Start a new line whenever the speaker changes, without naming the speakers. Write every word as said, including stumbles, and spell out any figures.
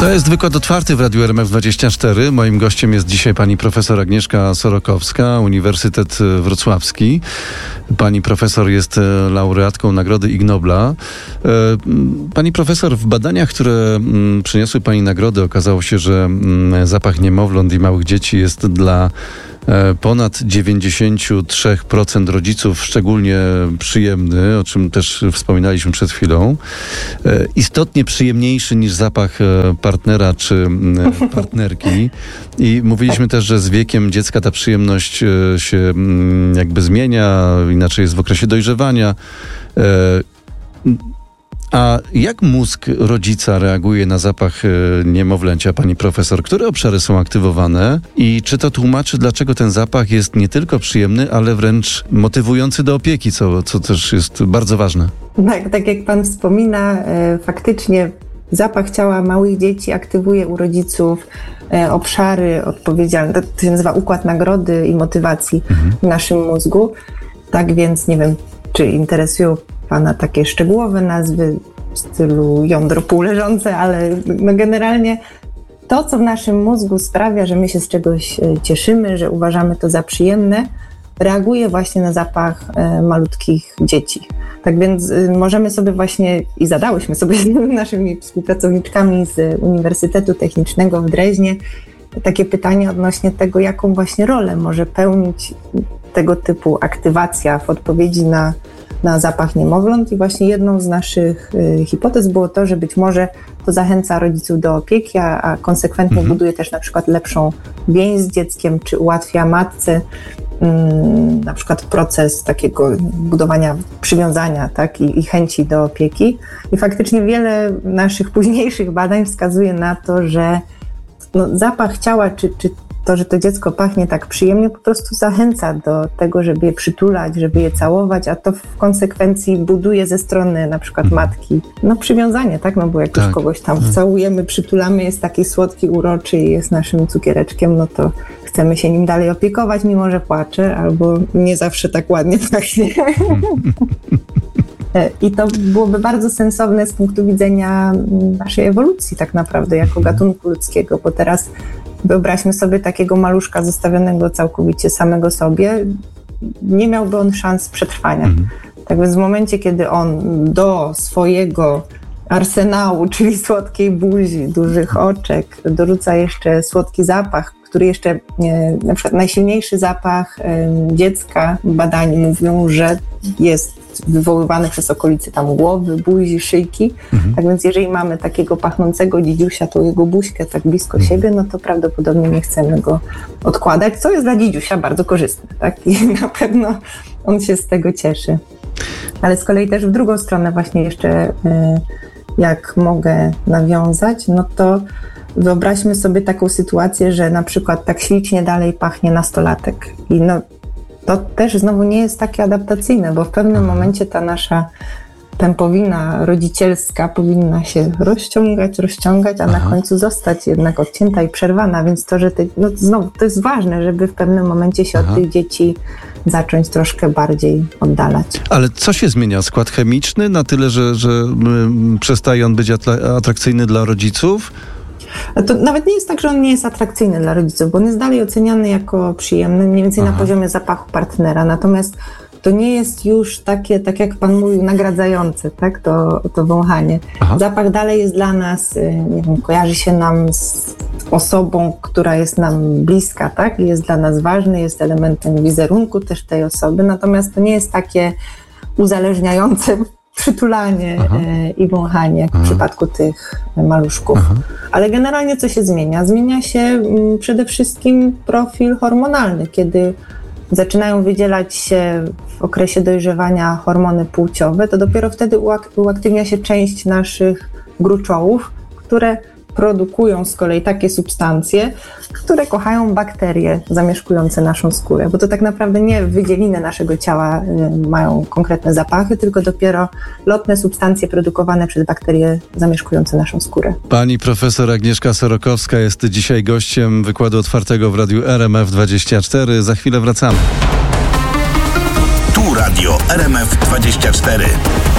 To jest wykład otwarty w Radiu R M F dwadzieścia cztery. Moim gościem jest dzisiaj pani profesor Agnieszka Sorokowska, Uniwersytet Wrocławski. Pani profesor jest laureatką Nagrody Ig Nobla. Pani profesor, w badaniach, które przyniosły pani nagrody, okazało się, że zapach niemowląt i małych dzieci jest dla ponad dziewięćdziesiąt trzy procent rodziców szczególnie przyjemny, o czym też wspominaliśmy przed chwilą. Istotnie przyjemniejszy niż zapach partnera czy partnerki. I mówiliśmy też, że z wiekiem dziecka ta przyjemność się jakby zmienia, inaczej jest w okresie dojrzewania. A jak mózg rodzica reaguje na zapach niemowlęcia, pani profesor? Które obszary są aktywowane i czy to tłumaczy, dlaczego ten zapach jest nie tylko przyjemny, ale wręcz motywujący do opieki, co, co też jest bardzo ważne?
Tak, tak jak pan wspomina, faktycznie zapach ciała małych dzieci aktywuje u rodziców obszary odpowiedzialne, to się nazywa układ nagrody i motywacji mhm. w naszym mózgu. Tak więc nie wiem, czy interesują pana takie szczegółowe nazwy w stylu jądro półleżące, ale no generalnie to, co w naszym mózgu sprawia, że my się z czegoś cieszymy, że uważamy to za przyjemne, reaguje właśnie na zapach malutkich dzieci. Tak więc możemy sobie właśnie, i zadałyśmy sobie z naszymi współpracowniczkami z Uniwersytetu Technicznego w Dreźnie takie pytanie odnośnie tego, jaką właśnie rolę może pełnić tego typu aktywacja w odpowiedzi na na zapach niemowląt i właśnie jedną z naszych y, hipotez było to, że być może to zachęca rodziców do opieki, a, a konsekwentnie mhm. buduje też na przykład lepszą więź z dzieckiem, czy ułatwia matce ym, na przykład proces takiego budowania przywiązania, tak, i, i chęci do opieki. I faktycznie wiele naszych późniejszych badań wskazuje na to, że no, zapach ciała, czy, czy to, że to dziecko pachnie tak przyjemnie, po prostu zachęca do tego, żeby je przytulać, żeby je całować, a to w konsekwencji buduje ze strony na przykład matki, no przywiązanie, tak, no bo jak tak. już kogoś tam całujemy, przytulamy, jest taki słodki, uroczy i jest naszym cukiereczkiem, no to chcemy się nim dalej opiekować, mimo że płacze, albo nie zawsze tak ładnie pachnie. I to byłoby bardzo sensowne z punktu widzenia naszej ewolucji tak naprawdę, jako gatunku ludzkiego, bo teraz wyobraźmy sobie takiego maluszka zostawionego całkowicie samego sobie, nie miałby on szans przetrwania. Mhm. Tak więc w momencie, kiedy on do swojego arsenału, czyli słodkiej buzi, dużych oczek, dorzuca jeszcze słodki zapach, który jeszcze, na przykład najsilniejszy zapach dziecka, badani mówią, że jest wywoływany przez okolice tam głowy, buzi, szyjki. Mhm. Tak więc jeżeli mamy takiego pachnącego dzidziusia, tą jego buźkę tak blisko mhm. siebie, no to prawdopodobnie nie chcemy go odkładać, co jest dla dzidziusia bardzo korzystne, tak? I na pewno on się z tego cieszy. Ale z kolei też w drugą stronę właśnie jeszcze, jak mogę nawiązać, no to wyobraźmy sobie taką sytuację, że na przykład tak ślicznie dalej pachnie nastolatek. I no to też znowu nie jest takie adaptacyjne, bo w pewnym mhm. momencie ta nasza pępowina rodzicielska powinna się rozciągać, rozciągać, a Aha. na końcu zostać jednak odcięta i przerwana, więc to, że te, no znowu to jest ważne, żeby w pewnym momencie się Aha. od tych dzieci zacząć troszkę bardziej oddalać.
Ale co się zmienia? Skład chemiczny na tyle, że, że przestaje on być atrakcyjny dla rodziców?
To nawet nie jest tak, że on nie jest atrakcyjny dla rodziców, bo on jest dalej oceniany jako przyjemny, mniej więcej Aha. na poziomie zapachu partnera. Natomiast to nie jest już takie, tak jak pan mówił, nagradzające, tak, to, to wąchanie. Aha. Zapach dalej jest dla nas, nie wiem, kojarzy się nam z osobą, która jest nam bliska, tak, i jest dla nas ważny, jest elementem wizerunku też tej osoby, natomiast to nie jest takie uzależniające przytulanie e, i wąchanie, jak Aha. w przypadku tych maluszków. Aha. Ale generalnie co się zmienia? Zmienia się m, przede wszystkim profil hormonalny, kiedy zaczynają wydzielać się w okresie dojrzewania hormony płciowe, to dopiero wtedy uak- uaktywnia się część naszych gruczołów, które produkują z kolei takie substancje, które kochają bakterie zamieszkujące naszą skórę, bo to tak naprawdę nie wydzieliny naszego ciała y, mają konkretne zapachy, tylko dopiero lotne substancje produkowane przez bakterie zamieszkujące naszą skórę.
Pani profesor Agnieszka Sorokowska jest dzisiaj gościem wykładu otwartego w Radiu R M F dwadzieścia cztery. Za chwilę wracamy.
Tu Radio R M F dwadzieścia cztery.